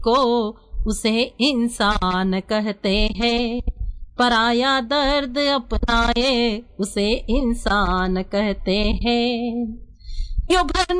को उसे इंसान कहते हैं, पराया दर्द अपनाए उसे इंसान कहते हैं। यो भरने